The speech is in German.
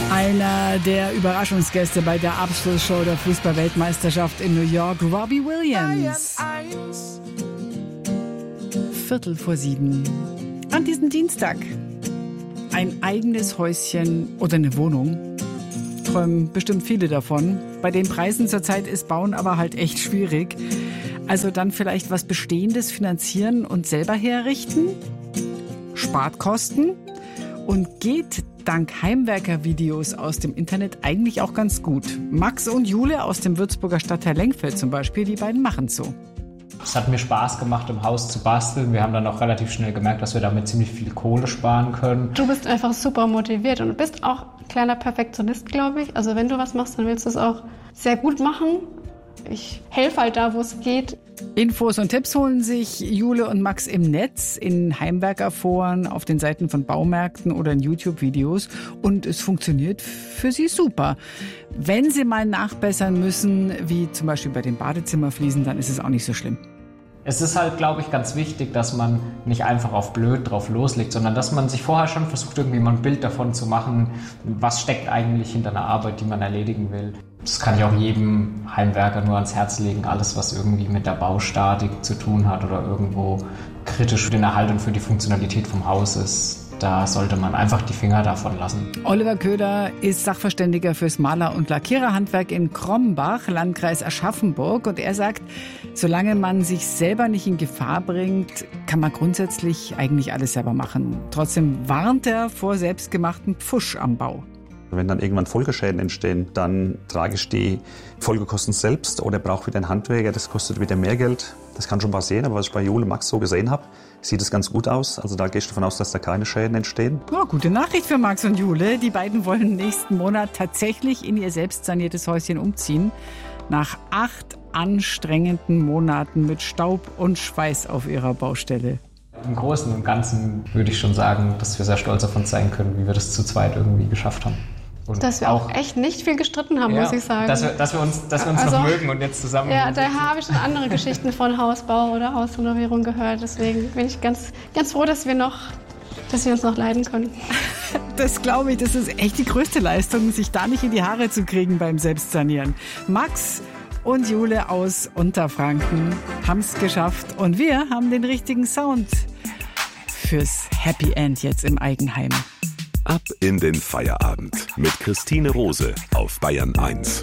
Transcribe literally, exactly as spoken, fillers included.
Einer der Überraschungsgäste bei der Abschlussshow der Fußball-Weltmeisterschaft in New York, Robbie Williams. Viertel vor sieben. An diesem Dienstag. Ein eigenes Häuschen oder eine Wohnung. Träumen bestimmt viele davon. Bei den Preisen zurzeit ist Bauen aber halt echt schwierig. Also dann vielleicht was Bestehendes finanzieren und selber herrichten? Spart Kosten und geht dank Heimwerker-Videos aus dem Internet eigentlich auch ganz gut. Max und Jule aus dem Würzburger Stadtteil Lengfeld zum Beispiel, die beiden machen es so. Es hat mir Spaß gemacht, im Haus zu basteln. Wir haben dann auch relativ schnell gemerkt, dass wir damit ziemlich viel Kohle sparen können. Du bist einfach super motiviert und du bist auch ein kleiner Perfektionist, glaube ich. Also wenn du was machst, dann willst du es auch sehr gut machen. Ich helfe halt da, wo es geht. Infos und Tipps holen sich Jule und Max im Netz, in Heimwerkerforen, auf den Seiten von Baumärkten oder in YouTube-Videos. Und es funktioniert für sie super. Wenn sie mal nachbessern müssen, wie zum Beispiel bei den Badezimmerfliesen, dann ist es auch nicht so schlimm. Es ist halt, glaube ich, ganz wichtig, dass man nicht einfach auf blöd drauf loslegt, sondern dass man sich vorher schon versucht, irgendwie mal ein Bild davon zu machen, was steckt eigentlich hinter einer Arbeit, die man erledigen will. Das kann ich auch jedem Heimwerker nur ans Herz legen, alles, was irgendwie mit der Baustatik zu tun hat oder irgendwo kritisch für den Erhalt und für die Funktionalität vom Haus ist. Da sollte man einfach die Finger davon lassen. Oliver Köder ist Sachverständiger fürs Maler- und Lackiererhandwerk in Krombach, Landkreis Aschaffenburg. Und er sagt, solange man sich selber nicht in Gefahr bringt, kann man grundsätzlich eigentlich alles selber machen. Trotzdem warnt er vor selbstgemachten Pfusch am Bau. Wenn dann irgendwann Folgeschäden entstehen, dann trage ich die Folgekosten selbst oder brauche wieder einen Handwerker, das kostet wieder mehr Geld. Das kann schon passieren, aber was ich bei Jule und Max so gesehen habe, sieht es ganz gut aus. Also da gehe ich davon aus, dass da keine Schäden entstehen. Ja, gute Nachricht für Max und Jule. Die beiden wollen nächsten Monat tatsächlich in ihr selbst saniertes Häuschen umziehen. Nach acht anstrengenden Monaten mit Staub und Schweiß auf ihrer Baustelle. Im Großen und Ganzen würde ich schon sagen, dass wir sehr stolz auf uns sein können, wie wir das zu zweit irgendwie geschafft haben. Und dass wir auch echt nicht viel gestritten haben, ja, muss ich sagen. Dass wir, dass wir uns, dass wir uns also, noch mögen und jetzt zusammen... Ja, da habe ich schon andere Geschichten von Hausbau oder Hausrenovierung gehört. Deswegen bin ich ganz, ganz froh, dass wir, noch, dass wir uns noch leiden können. Das glaube ich, das ist echt die größte Leistung, sich da nicht in die Haare zu kriegen beim Selbstsanieren. Max und Jule aus Unterfranken haben es geschafft. Und wir haben den richtigen Sound fürs Happy End jetzt im Eigenheim. Ab in den Feierabend mit Christine Rose auf Bayern eins.